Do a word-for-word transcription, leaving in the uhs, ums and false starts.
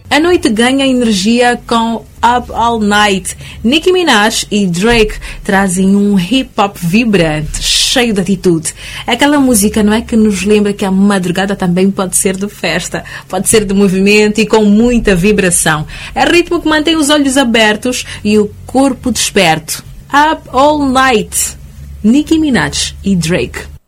A noite ganha energia com Up All Night. Nicki Minaj e Drake trazem um hip-hop vibrante, cheio de atitude. Aquela música, não é, que nos lembra que a madrugada também pode ser de festa, pode ser de movimento e com muita vibração. É ritmo que mantém os olhos abertos e o corpo desperto. Up All Night. Nicki Minaj e Drake.